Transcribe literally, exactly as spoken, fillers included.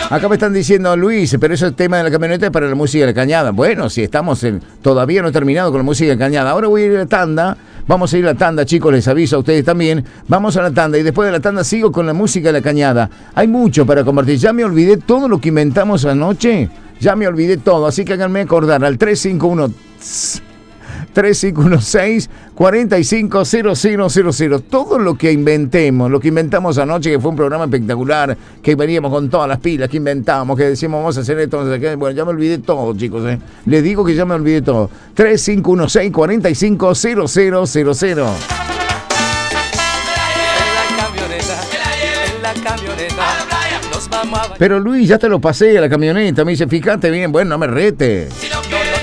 Acá me están diciendo, Luis, pero ese tema de la camioneta es para la música de la cañada. Bueno, si estamos en, todavía no he terminado con la música de la cañada. Ahora voy a ir a la tanda. Vamos a ir a la tanda, chicos, les aviso a ustedes también. Vamos a la tanda y después de la tanda sigo con la música de la cañada. Hay mucho para compartir. Ya me olvidé todo lo que inventamos anoche. Ya me olvidé todo, así que háganme acordar al tres cinco uno tres cinco uno seis cuatro cinco cero cero cero cero. Todo lo que inventemos, lo que inventamos anoche, que fue un programa espectacular, que veníamos con todas las pilas, que inventamos, que decíamos vamos a hacer esto, no sé qué. Bueno, ya me olvidé todo, chicos, ¿eh? Les digo que ya me olvidé todo. tres cinco uno seis cuatro cinco cero cero cero cero. Pero Luis, ya te lo pasé a la camioneta. Me dice, fíjate bien, bueno, no me rete.